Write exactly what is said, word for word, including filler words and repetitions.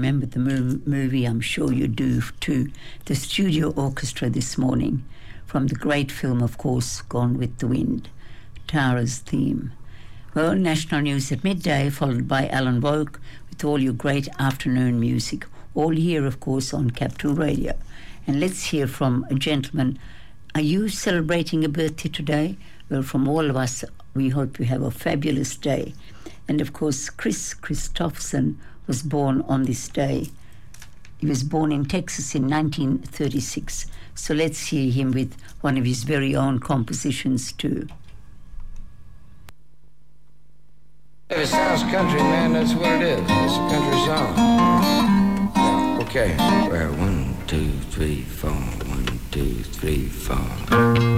remember the mo- movie, I'm sure you do too, the studio orchestra this morning, from the great film, of course, Gone with the Wind, Tara's theme. Well, national news at midday, followed by Alan Vogue with all your great afternoon music, all here, of course, on Capital Radio. And let's hear from a gentleman. Are you celebrating a birthday today? Well, from all of us, we hope you have a fabulous day. And, of course, Chris Christopherson was born on this day. He was born in Texas in nineteen thirty-six. So let's hear him with one of his very own compositions, too. If it sounds country, man, that's what it is. It's a country song. Yeah, okay. Well, one, two, three, four. One, two, three, four.